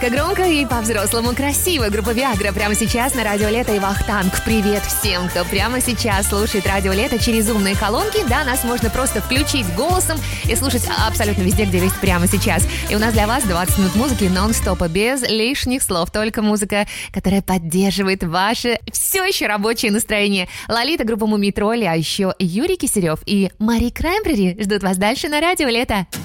Ярко, громко и по-взрослому красиво. Группа Viagra прямо сейчас на Радио Лето и Вахтанг. Привет всем, кто прямо сейчас слушает Радио Лето через умные колонки. Да, нас можно просто включить голосом и слушать абсолютно везде, где есть прямо сейчас. И у нас для вас 20 минут музыки нон-стопа, без лишних слов. Только музыка, которая поддерживает ваше все еще рабочее настроение. Лолита, группа Мумий Тролли, а еще Юрий Кисарев и Мари Краймбрери ждут вас дальше на Радио Лето.